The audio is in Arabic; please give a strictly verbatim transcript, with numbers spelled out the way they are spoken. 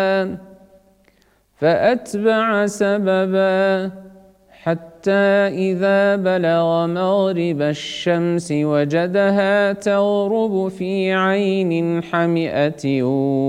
فأتبع سببا حتى إذا بلغ مغرب الشمس وجدها تغرب في عين حمئة